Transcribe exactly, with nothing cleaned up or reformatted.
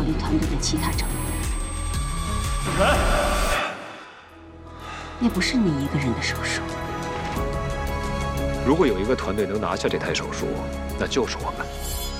虑团队的其他成员。 郑文， 那不是你一个人的手术。 如果有一个团队能拿下这台手术，那就是我们。